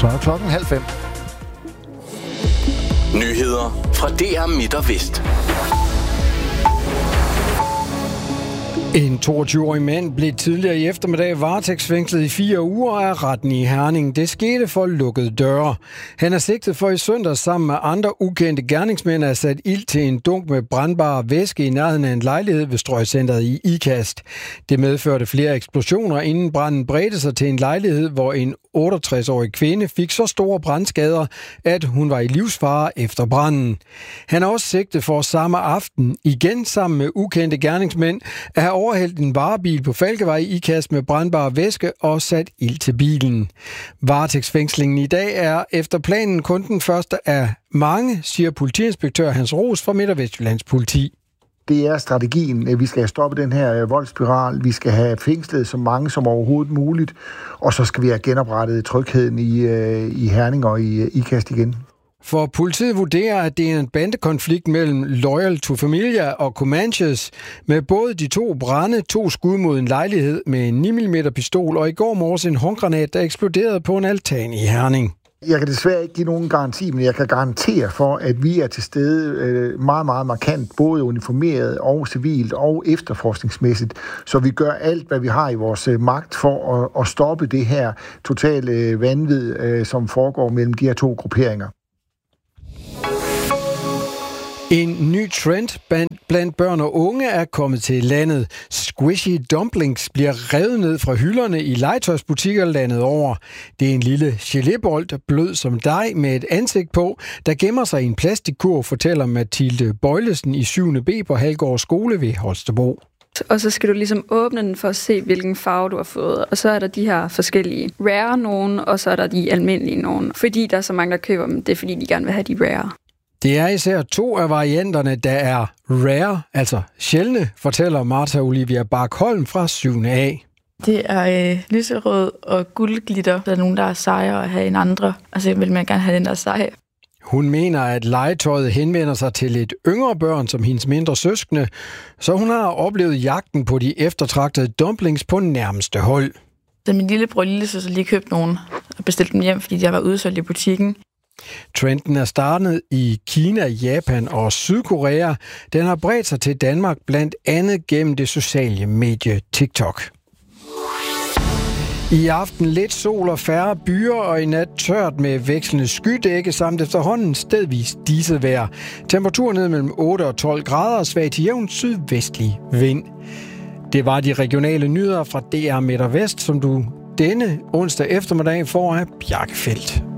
Så er klokken 4:30. Nyheder fra DR Midt og Vest. En 22-årig mand blev tidligere i eftermiddag varetægtsfængslet i 4 uger af retten i Herning. Det skete for lukkede døre. Han er sigtet for i søndags sammen med andre ukendte gerningsmænd at sat ild til en dunk med brandbar væske i nærheden af en lejlighed ved Strøgcenteret i Ikast. Det medførte flere eksplosioner, inden branden bredte sig til en lejlighed, hvor en 68-årig kvinde fik så store brandskader, at hun var i livsfare efter branden. Han er også sigtet for samme aften, igen sammen med ukendte gerningsmænd, at have overhældt en varebil på Falkevej i Ikast med brandbar væske og sat ild til bilen. Varetægtsfængslingen i dag er efter planen kun den første af mange, siger politiinspektør Hans Roos fra Midt- og Vestjyllands Politi. Det er strategien. Vi skal have stoppet den her voldsspiral. Vi skal have fængslet så mange som overhovedet muligt. Og så skal vi have genoprettet trygheden i Herning og i Ikast igen. For politiet vurderer, at det er en bandekonflikt mellem Loyal to Familia og Comanches, med både de 2 brande, 2 skud mod en lejlighed med en 9mm pistol, og i går morges en håndgranat, der eksploderede på en altan i Herning. Jeg kan desværre ikke give nogen garanti, men jeg kan garantere for, at vi er til stede meget, meget markant, både uniformeret og civilt og efterforskningsmæssigt. Så vi gør alt, hvad vi har i vores magt for at stoppe det her totale vanvid, som foregår mellem de her 2 grupperinger. En ny trend blandt børn og unge er kommet til landet. Squishy dumplings bliver revet ned fra hylderne i legetøjsbutikker landet over. Det er en lille gelébold, blød som dej med et ansigt på, der gemmer sig i en plastikkurv, fortæller Mathilde Bøjlesen i 7. B på Halgård Skole ved Holstebro. Og så skal du ligesom åbne den for at se, hvilken farve du har fået. Og så er der de her forskellige rare nogen, og så er der de almindelige nogen. Fordi der er så mange, der køber dem, det er fordi, de gerne vil have de rare. Det er især 2 af varianterne, der er rare, altså sjældne, fortæller Martha Olivia Barkholm fra 7. A. Det er lyserød og guldglitter. Der er nogen, der er sejere at have end andre, og så vil man gerne have den, der er sej. Hun mener, at legetøjet henvender sig til lidt yngre børn, som hendes mindre søskende, så hun har oplevet jagten på de eftertragtede dumplings på nærmeste hold. Så min lillebror og lillesøster lige købt nogen og bestilt dem hjem, fordi de var udsolgt i butikken. Trenden er startet i Kina, Japan og Sydkorea. Den har bredt sig til Danmark blandt andet gennem det sociale medie TikTok. I aften lidt sol og færre byer, og i nat tørt med vekslende skydække samt efterhånden stedvis diset vejr. Temperaturen ned mellem 8 og 12 grader og svag til jævn sydvestlig vind. Det var de regionale nyheder fra DR Midt og Vest, som du denne onsdag eftermiddag får af Bjarke Feldt.